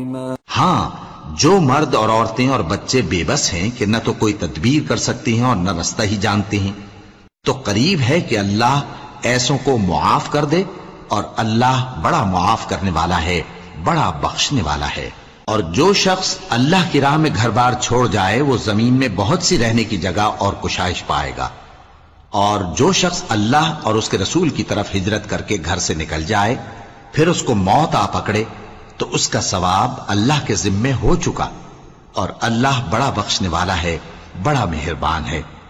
हाँ, जो मर्द और औरतें और बच्चे बेबस हैं कि न तो कोई तदबीर कर सकती हैं और न रास्ता ही जानते हैं, तो करीब है कि अल्लाह ऐसों को मुआफ कर दे, और अल्लाह बड़ा मुआफ करने वाला है, बड़ा बख्शने वाला है। और जो शख्स अल्लाह की राह में घर बार छोड़ जाए वो जमीन में बहुत सी रहने की जगह और कुशाइश पाएगा। और जो शख्स अल्लाह और उसके रसूल की तरफ हिजरत करके घर से निकल जाए, फिर उसको मौत आ पकड़े, तो उसका सवाब अल्लाह के जिम्मे हो चुका, और अल्लाह बड़ा बख्शने वाला है, बड़ा मेहरबान है।